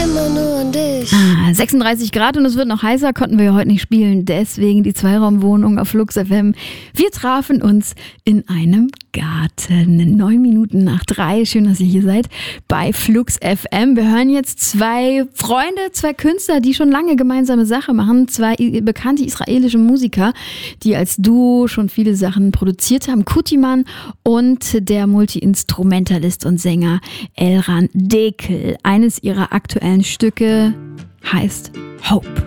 immer nur an dich. 36 Grad und es wird noch heißer, konnten wir ja heute nicht spielen. Deswegen die Zweiraumwohnung auf Flux FM. Wir trafen uns in einem Garten. 9 Minuten nach 3. Schön, dass ihr hier seid bei Flux FM. Wir hören jetzt 2 Freunde, 2 Künstler, die schon lange gemeinsame Sache machen. 2 bekannte israelische Musiker, die als Duo schon viele Sachen produziert haben. Kutiman und der Multi-Instrumentalist und Sänger Elran Dekel. Eines ihrer aktuellen Stücke heißt Hope.